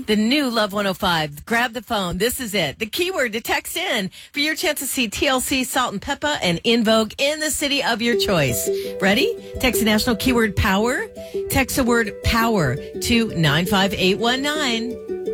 The new Love 105. Grab the phone. This is it. The keyword to text in for your chance to see TLC, Salt and Peppa, and In Vogue in the city of your choice. Ready? Text the national keyword power. Text the word power to 95819.